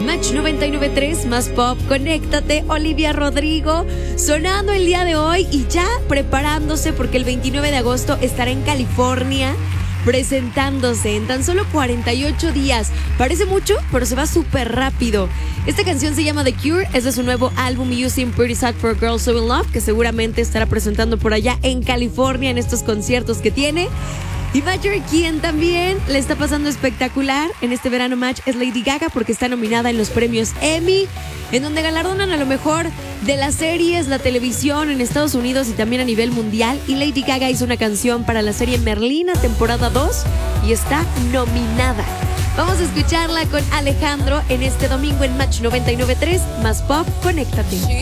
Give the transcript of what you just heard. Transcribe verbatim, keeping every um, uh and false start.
Match noventa y nueve punto tres, más pop, conéctate. Olivia Rodrigo sonando el día de hoy y ya preparándose porque el veintinueve de agosto estará en California presentándose en tan solo cuarenta y ocho días. Parece mucho, pero se va súper rápido. Esta canción se llama The Cure, es de su nuevo álbum Using Pretty Sad for Girls So In Love, que seguramente estará presentando por allá en California en estos conciertos que tiene. Y Major, quien también le está pasando espectacular en este verano Match, es Lady Gaga, porque está nominada en los premios Emmy, en donde galardonan a lo mejor de las series, la televisión en Estados Unidos y también a nivel mundial. Y Lady Gaga hizo una canción para la serie Merlina, temporada dos, y está nominada. Vamos a escucharla con Alejandro en este domingo en Match noventa y nueve punto tres, más pop, conéctate.